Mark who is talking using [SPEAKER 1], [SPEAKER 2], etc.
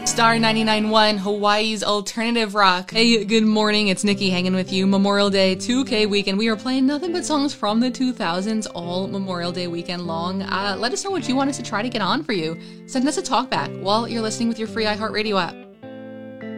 [SPEAKER 1] Star 99.1, Hawaii's alternative rock. Hey, good morning, it's Nikki hanging with you. Memorial Day 2K weekend. We are playing nothing but songs from the 2000s all Memorial Day weekend long. Let us know what you want us to try to get on for you. Send us a talkback while you're listening with your free iHeartRadio app.